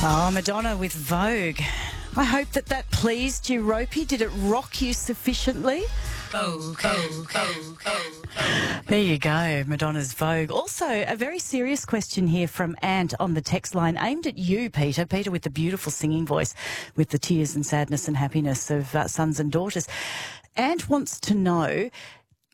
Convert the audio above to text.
Oh, Madonna with Vogue. I hope that pleased you, Ropey. Did it rock you sufficiently? Vogue. There you go, Madonna's Vogue. Also, a very serious question here from Ant on the text line, aimed at you, Peter. Peter with the beautiful singing voice, with the tears and sadness and happiness of sons and daughters. Ant wants to know,